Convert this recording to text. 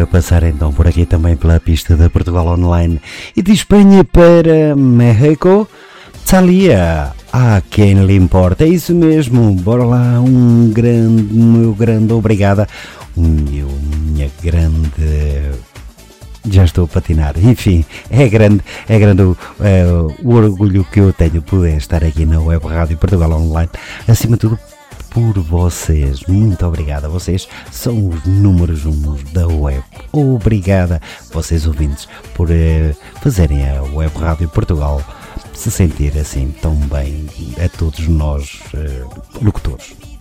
para passar então por aqui também pela pista da Portugal Online e de Espanha para México, Thalia, a quem lhe importa, é isso mesmo, bora lá, meu grande obrigada, minha grande... Já estou a patinar, enfim, é grande o orgulho que eu tenho de poder estar aqui na Web Rádio Portugal Online, acima de tudo por vocês, muito obrigada, vocês são os números 1 da web, obrigada vocês ouvintes por fazerem a Web Rádio Portugal se sentir assim tão bem a todos nós locutores.